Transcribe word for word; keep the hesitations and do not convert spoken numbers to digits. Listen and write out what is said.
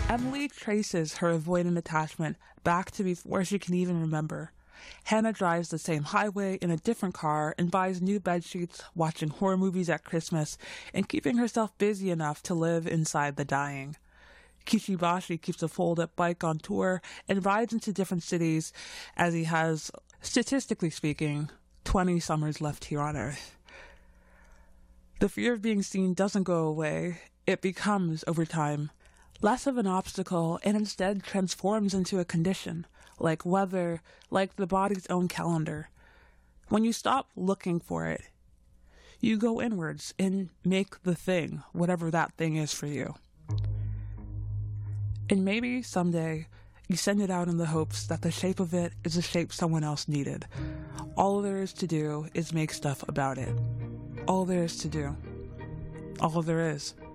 Emily traces her avoidant attachment back to before she can even remember. Hannah drives the same highway in a different car and buys new bedsheets, watching horror movies at Christmas, and keeping herself busy enough to live inside the dying. Kishibashi keeps a fold-up bike on tour and rides into different cities as he has, statistically speaking, twenty summers left here on Earth. The fear of being seen doesn't go away. It becomes, over time, less of an obstacle and instead transforms into a condition, like weather, like the body's own calendar. When you stop looking for it, you go inwards and make the thing, whatever that thing is for you. And maybe someday you send it out in the hopes that the shape of it is the shape someone else needed. All there is to do is make stuff about it. All there is to do. All there is.